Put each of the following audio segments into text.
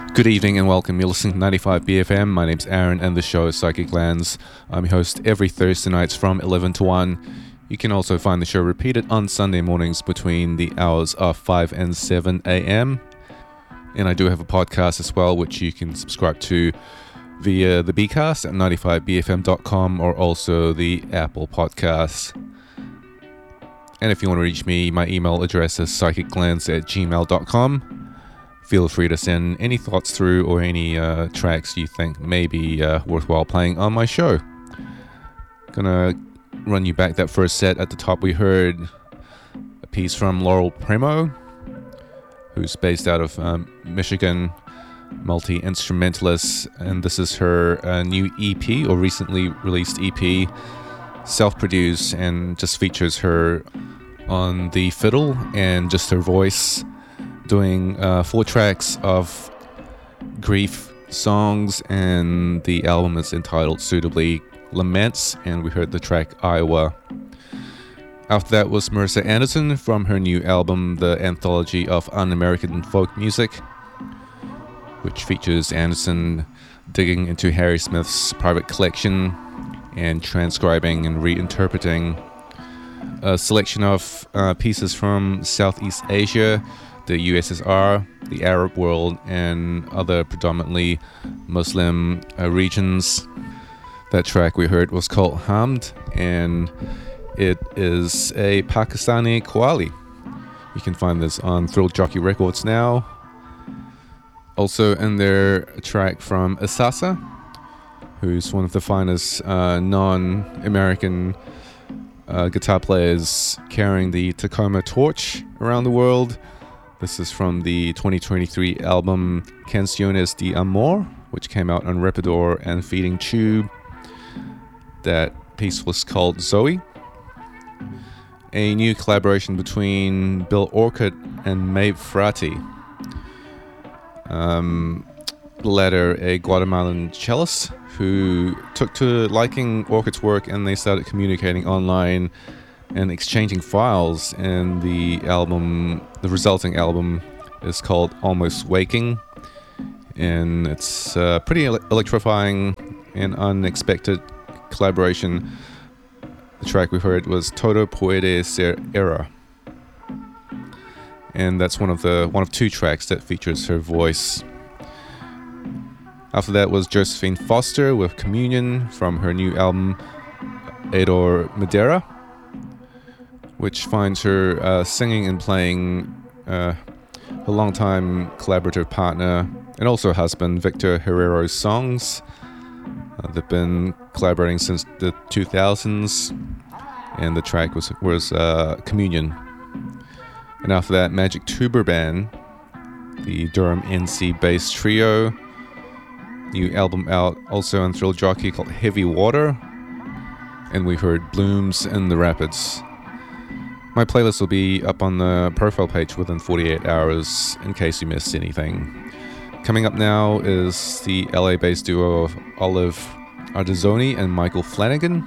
Good evening and welcome. You're listening to 95 BFM. My name's Aaron and the show is Psychic Lands. I'm your host every Thursday nights from 11 to 1. You can also find the show repeated on Sunday mornings between the hours of 5 and 7 a.m. And I do have a podcast as well, which you can subscribe to via the Bcast at 95bfm.com or also the Apple Podcasts. And if you want to reach me, my email address is psychiclands@gmail.com. Feel free to send any thoughts through or any tracks you think may be worthwhile playing on my show. Gonna run you back that first set. At the top we heard a piece from Laurel Primo, who's based out of Michigan, multi-instrumentalist, and this is her new EP, or recently released EP, self-produced, and just features her on the fiddle and just her voice, doing 4 tracks of grief songs, and the album is entitled suitably Laments, and we heard the track Iowa. After that was Marissa Anderson from her new album, The Anthology of Un-American Folk Music, which features Anderson digging into Harry Smith's private collection and transcribing and reinterpreting a selection of pieces from Southeast Asia, the USSR, the Arab world, and other predominantly Muslim regions. That track we heard was called Hamd, and it is a Pakistani qawwali. You can find this on Thrill Jockey Records now. Also in there, a track from Asasa, who's one of the finest non-American guitar players carrying the Tacoma torch around the world. This is from the 2023 album Canciones de Amor, which came out on Repidor and Feeding Tube. That piece was called Zoe. A new collaboration between Bill Orcutt and Maeve Frati. The latter a Guatemalan cellist who took to liking Orcutt's work, and they started communicating online and exchanging files, and the resulting album is called Almost Waking, and it's pretty electrifying and unexpected collaboration. The track we heard was Todo Puede Ser Era, and that's one of 2 tracks that features her voice. After that was Josephine Foster with Communion from her new album Ador Madera, which finds her singing and playing her longtime collaborative partner and also husband Victor Herrero's songs. They've been collaborating since the 2000s, and the track was Communion. And after that, Magic Tuber Band, the Durham NC-based trio, new album out also on Thrill Jockey called Heavy Water, and we heard Blooms in the Rapids. My playlist will be up on the profile page within 48 hours in case you missed anything. Coming up now is the LA-based duo of Olive Ardizzoni and Michael Flanagan.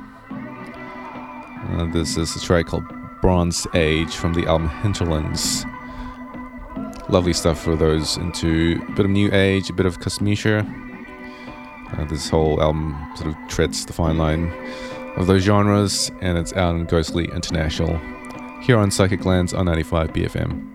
This is a track called Bronze Age from the album Hinterlands. Lovely stuff for those into a bit of new age, a bit of Kosmisha. This whole album sort of treads the fine line of those genres, and it's out on Ghostly International here on Psychic Lands on 95 BFM.